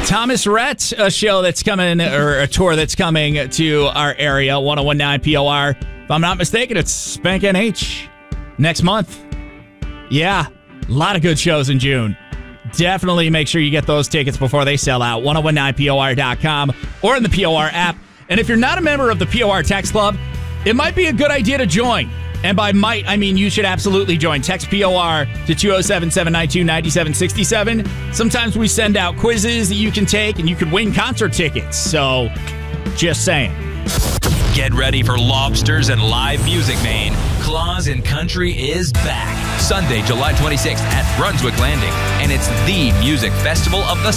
Thomas Rhett, a show that's coming, or a tour that's coming to our area, 101.9 POR. If I'm not mistaken, it's Spank NH next month. Yeah, a lot of good shows in June. Definitely make sure you get those tickets before they sell out. 1019POR.com or in the POR app. And if you're not a member of the POR Text Club, it might be a good idea to join. And by might, I mean you should absolutely join. Text POR to 207-792-9767. Sometimes we send out quizzes that you can take, and you could win concert tickets. So, just saying. Get ready for lobsters and live music, Maine. Claus and Country is back. Sunday, July 26th at Brunswick Landing. And it's the music festival of the